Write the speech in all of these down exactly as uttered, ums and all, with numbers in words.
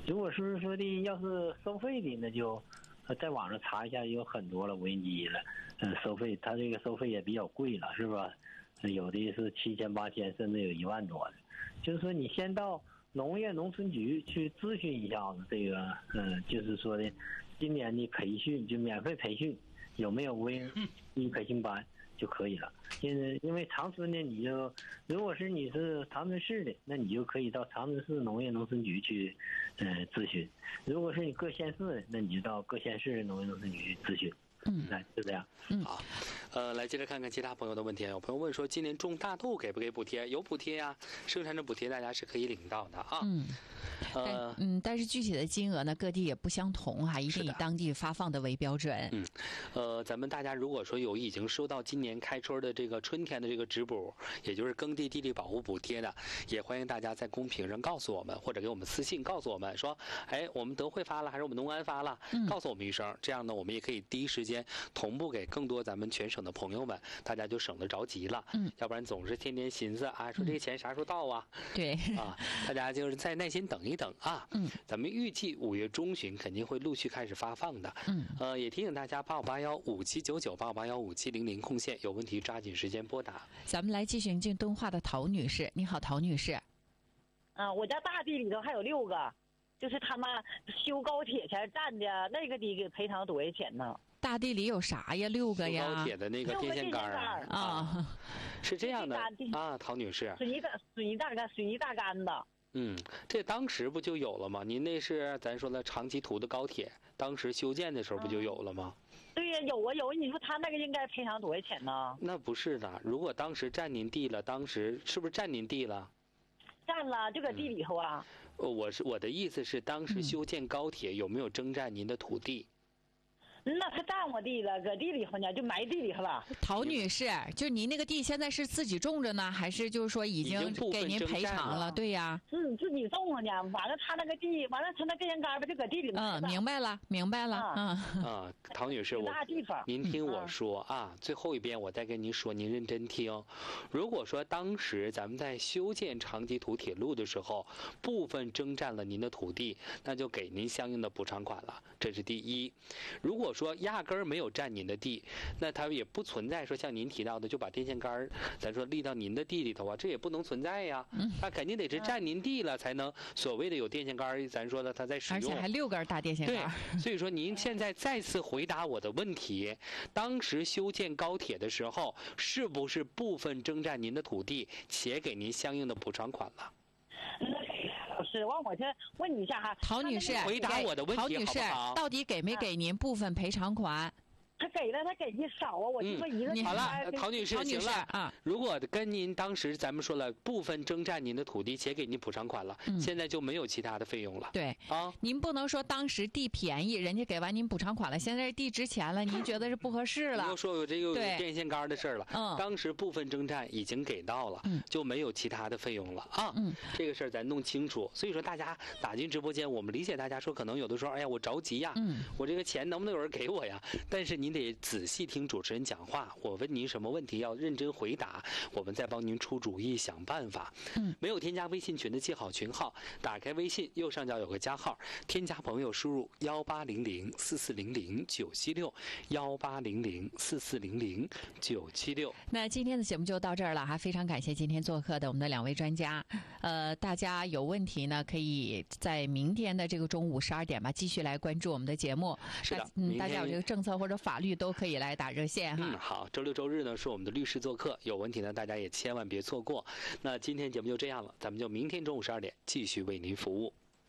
如果是说的要是收费的，那就在网上查一下，有很多了无人机了，嗯，收费它这个收费也比较贵了，是吧？有的是七千八千，甚至有一万多的。就是说你先到农业农村局去咨询一下子这个，嗯，就是说的今年的培训就免费培训有没有无人机培训班就可以了。因为因为长春呢，你就如果是你是长春市的，那你就可以到长春市农业农村局去，呃，咨询；如果是你各县市的，那你就到各县市农业农村局去咨询。嗯，来就这样。 嗯，好，呃，来接着看看其他朋友的问题。有朋友问说，今年种大豆给不给补贴？有补贴呀，生产者补贴大家是可以领到的啊。 嗯， 呃， 嗯，但是具体的金额呢，各地也不相同哈，一定以当地发放的为标准。 嗯，呃，咱们大家如果说有已经收到今年开春的这个春天的这个直补，也就是耕地地力保护补贴的，也欢迎大家在公屏上告诉我们，或者给我们私信告诉我们说，哎，我们德惠发了，还是我们农安发了， 嗯、 告诉我们一声，这样呢，我们也可以第一时间同步给更多咱们全省的朋友们，大家就省得着急了。 嗯， 要不然总是天天寻思啊，说这个钱啥时候到啊？ 嗯、对啊，大家就是再耐心等一等啊。 嗯， 咱们预计五月中旬肯定会陆续开始发放的。 嗯， 呃，也提醒大家八五八幺五七九九八五八幺五七零零空线，有问题抓紧时间拨打。 咱们来继续迎接敦化的陶女士，你好，陶女士。 啊，我家大地里头还有六个，就是他们修高铁前占的那个地给赔偿多少钱呢？ 大地里有啥呀？六个呀？ 修高铁的那个电线杆儿啊， 是这样的啊，陶女士， 水泥大水泥大杆水泥大杆子。 嗯，这当时不就有了吗？您那是咱说的长期图的高铁，当时修建的时候不就有了吗？ 嗯、对呀，有啊有。你说他那个应该赔偿多少钱呢？ 那不是的，如果当时占您地了，当时是不是占您地了？ 占了，就搁地里头啊。 嗯、我是我的意思是，当时修建高铁、嗯、有没有征占您的土地？ 那他占我地了，搁地里头呢，就埋地里头了。 陶女士，就您那个地现在是自己种着呢，还是就是说已经给您赔偿了？对呀， 是自己种着呢。完了，他那个地，完了他那电线杆不就搁地里头？ 嗯，明白了，明白了。嗯啊，陶女士，我您听我说啊，最后一遍我再跟您说，您认真听。如果说当时咱们在修建长吉土铁路的时候，部分征占了您的土地，那就给您相应的补偿款了，这是第一。如果说压根儿没有占您的地，那它也不存在说像您提到的就把电线杆咱说立到您的地里头啊，这也不能存在呀。它肯定得是占您地了才能所谓的有电线杆，咱说的它在使用， 而且还六根大电线杆。 对，所以说您现在再次回答我的问题，当时修建高铁的时候，是不是部分征占您的土地，且给您相应的补偿款了？ 是，忘我先问你一下哈， 陶女士， 回答我的问题陶女士好不好？ 到底给没给您部分赔偿款？ 他给了，他给的少啊，我就说一个、 嗯。好了，陶女士，行了啊。 如果跟您当时咱们说了部分征占您的土地，且给您补偿款了，嗯、现在就没有其他的费用了。 对啊， 您不能说当时地便宜，人家给完您补偿款了，现在地值钱了，您觉得是不合适了？ 又说有这个电线杆的事儿了。 嗯， 当时部分征占已经给到了，嗯，就没有其他的费用了啊。 嗯， 这个事儿咱弄清楚。所以说大家打进直播间，我们理解大家说可能有的时候，哎呀，我着急呀， 嗯， 我这个钱能不能有人给我呀？但是您得仔细听主持人讲话，我问您什么问题要认真回答，我们再帮您出主意想办法。 嗯， 没有添加微信群的记好群号，打开微信右上角有个加号，添加朋友输入幺八零零四四零零九七六幺八零零四四零零九七六。 那今天的节目就到这儿了，还非常感谢今天做客的我们的两位专家。呃，大家有问题呢，可以在明天的这个中午十二点吧，继续来关注我们的节目。 是的， 嗯，大家有这个政策或者法律都可以来打热线哈。 嗯，好，周六周日呢是我们的律师做客，有问题呢大家也千万别错过。那今天节目就这样了，咱们就明天中午十二点继续为您服务。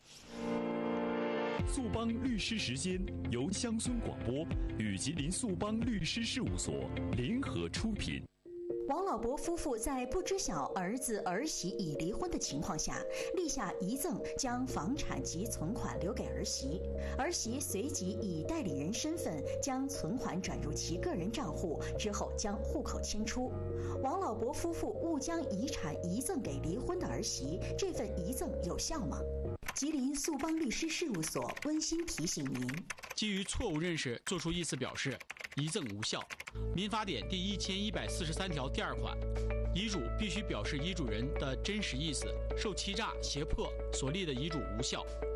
速帮律师时间由乡村广播与吉林速帮律师事务所联合出品。 王老伯夫妇在不知晓儿子儿媳已离婚的情况下，立下遗赠，将房产及存款留给儿媳。儿媳随即以代理人身份将存款转入其个人账户，之后将户口迁出。王老伯夫妇误将遗产遗赠给离婚的儿媳，这份遗赠有效吗？吉林速帮律师事务所温馨提醒您： 基于错误认识作出意思表示，遗赠无效。民法典第一千一百四十三条第二款，遗嘱必须表示遗嘱人的真实意思，受欺诈、胁迫所立的遗嘱无效。